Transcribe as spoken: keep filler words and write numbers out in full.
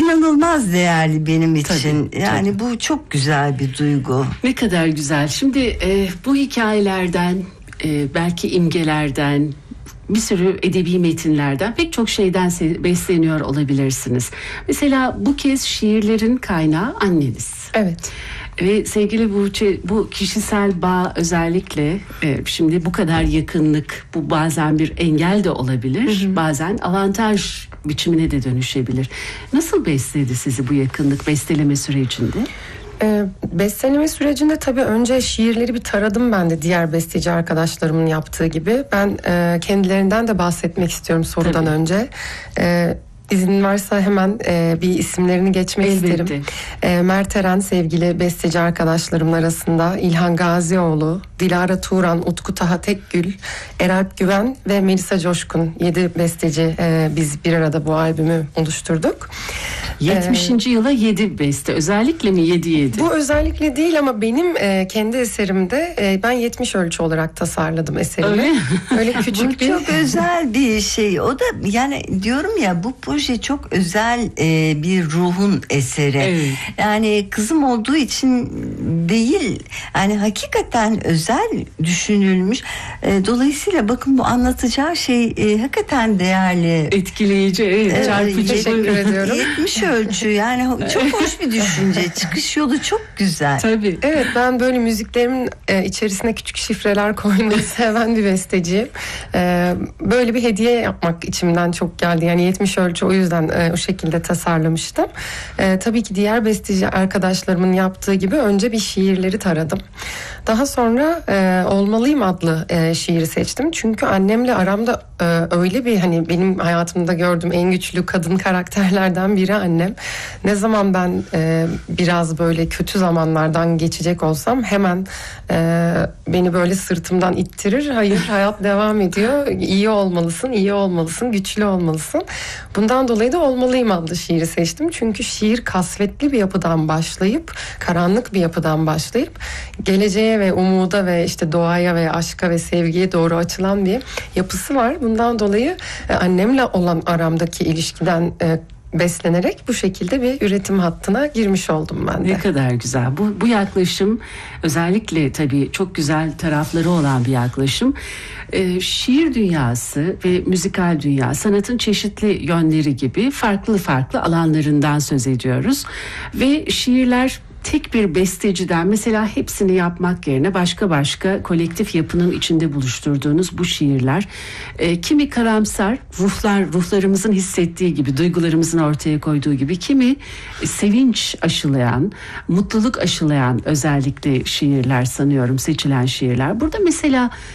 inanılmaz değerli benim için. Tabii, yani tabii. bu çok güzel bir duygu. Ne kadar güzel. Şimdi e, bu hikayelerden, e, belki imgelerden, bir sürü edebi metinlerden, pek çok şeyden besleniyor olabilirsiniz. Mesela bu kez şiirlerin kaynağı anneniz. Evet. Ve sevgili Burçe, bu kişisel bağ özellikle e, şimdi bu kadar yakınlık, bu bazen bir engel de olabilir, hı hı. bazen avantaj biçimine de dönüşebilir. Nasıl besledi sizi bu yakınlık besteleme sürecinde? E, besteleme sürecinde tabii önce şiirleri bir taradım ben de, diğer besteci arkadaşlarımın yaptığı gibi. Ben e, kendilerinden de bahsetmek istiyorum sorudan tabii. önce. E, İzin varsa hemen e, bir isimlerini geçmek Elbette. isterim. E, Mert Eren sevgili besteci arkadaşlarımın arasında, İlhan Gazioğlu, Dilara Turan, Utku Taha Tekgül, Eralp Güven ve Melisa Coşkun. Yedi besteci e, biz bir arada bu albümü oluşturduk. yetmişinci Ee, yıla yedi beste. Özellikle mi yedi yedi? Bu özellikle değil ama benim e, kendi eserimde e, ben yetmiş ölçü olarak tasarladım eserimi. Öyle, Öyle küçük bu bir... çok özel bir şey. O da yani diyorum ya, bu proje çok özel e, bir ruhun eseri. Evet. Yani kızım olduğu için değil. Yani hakikaten özel düşünülmüş. E, dolayısıyla bakın bu anlatacağı şey e, hakikaten değerli. Etkileyici, evet, çarpıcı. Teşekkür ediyorum. yetmiş ölçü yani çok hoş bir düşünce. Çıkış yolu çok güzel. Tabii. Evet, ben böyle müziklerimin e, içerisine küçük şifreler koymayı seven bir besteciyim. E, böyle bir hediye yapmak içimden çok geldi. Yani yetmiş ölçü, o yüzden e, o şekilde tasarlamıştım. E, tabii ki diğer besteci arkadaşlarımın yaptığı gibi önce bir şiirleri taradım. Daha sonra e, Olmalıyım adlı e, şiiri seçtim. Çünkü annemle aramda e, öyle bir, hani benim hayatımda gördüğüm en güçlü kadın karakterlerden biri annem. Ne zaman ben e, biraz böyle kötü zamanlardan geçecek olsam hemen e, beni böyle sırtımdan ittirir. Hayır, hayat devam ediyor. İyi olmalısın, iyi olmalısın, güçlü olmalısın. Bundan dolayı da Olmalıyım adlı şiiri seçtim. Çünkü şiir kasvetli bir yapıdan başlayıp, karanlık bir yapıdan başlayıp geleceğe ve umuda ve işte doğaya ve aşka ve sevgiye doğru açılan bir yapısı var. Bundan dolayı e, annemle olan aramdaki ilişkiden e, beslenerek bu şekilde bir üretim hattına girmiş oldum ben de. Ne kadar güzel. Bu, bu yaklaşım özellikle tabii çok güzel tarafları olan bir yaklaşım. Ee, şiir dünyası ve müzikal dünya, sanatın çeşitli yönleri gibi farklı farklı alanlarından söz ediyoruz. Ve şiirler tek bir besteciden, mesela hepsini yapmak yerine başka başka kolektif yapının içinde buluşturduğunuz bu şiirler, e, kimi karamsar, ruhlar ruhlarımızın hissettiği gibi, duygularımızın ortaya koyduğu gibi, kimi sevinç aşılayan, mutluluk aşılayan özellikle şiirler sanıyorum, seçilen şiirler. Burada mesela